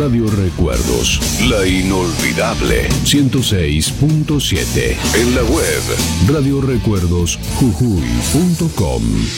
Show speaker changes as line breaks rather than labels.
Radio Recuerdos, la inolvidable 106.7. En la web radiorecuerdosjujuy.com.